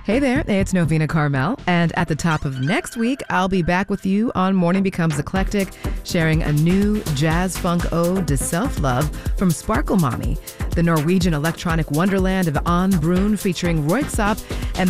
Hey there, it's Novena Carmel, and at the top of next week, I'll be back with you on Morning Becomes Eclectic, sharing a new jazz funk ode to self-love from Sparkle Mommy, the Norwegian electronic wonderland of An Brun featuring Röyksopp and